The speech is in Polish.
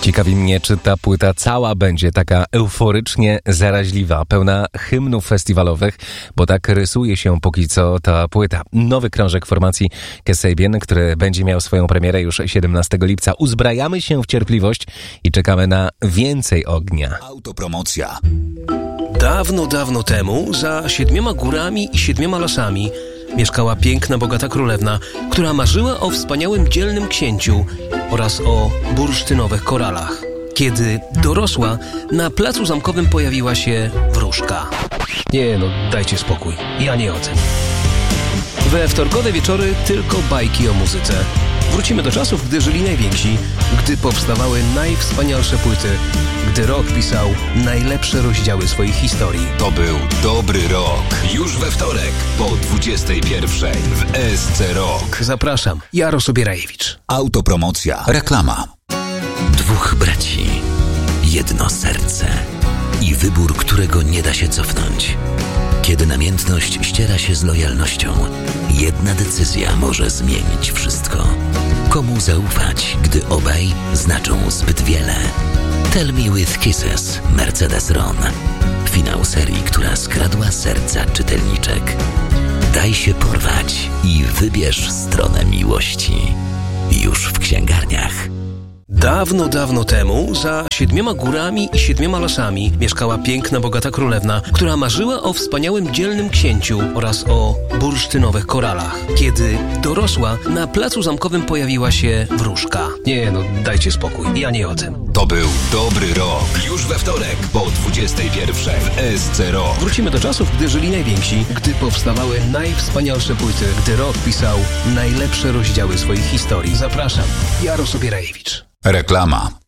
Ciekawi mnie, czy ta płyta cała będzie taka euforycznie zaraźliwa, pełna hymnów festiwalowych, bo tak rysuje się póki co ta płyta. Nowy krążek formacji Kasabian, który będzie miał swoją premierę już 17 lipca. Uzbrajamy się w cierpliwość i czekamy na więcej ognia. Autopromocja. Dawno, dawno temu, za 7 górami i 7 lasami, mieszkała piękna, bogata królewna, która marzyła o wspaniałym, dzielnym księciu oraz o bursztynowych koralach. Kiedy dorosła, na placu zamkowym pojawiła się wróżka. Nie no, dajcie spokój, ja nie o tym. We wtorkowe wieczory tylko bajki o muzyce. Wrócimy do czasów, gdy żyli najwięksi, gdy powstawały najwspanialsze płyty, gdy rock pisał najlepsze rozdziały swoich historii. To był dobry rok. Już we wtorek po 21:00 w SC Rock. Zapraszam, Jaro Sobierajewicz. Autopromocja. Reklama. Dwóch braci, jedno serce i wybór, którego nie da się cofnąć. Kiedy namiętność ściera się z lojalnością, jedna decyzja może zmienić wszystko. Komu zaufać, gdy obaj znaczą zbyt wiele? Tell Me With Kisses, Mercedes Ron. Finał serii, która skradła serca czytelniczek. Daj się porwać i wybierz stronę miłości. Już w księgarniach. Dawno, dawno temu, za 7 górami i 7 lasami, mieszkała piękna, bogata królewna, która marzyła o wspaniałym, dzielnym księciu oraz o bursztynowych koralach. Kiedy dorosła, na placu zamkowym pojawiła się wróżka. Nie no, dajcie spokój, ja nie o tym. To był dobry rok. Już we wtorek po 21:00 w SC Rock. Wrócimy do czasów, gdy żyli najwięksi, gdy powstawały najwspanialsze płyty, gdy rock pisał najlepsze rozdziały swoich historii. Zapraszam, Jaro Sobierajewicz. Reklama.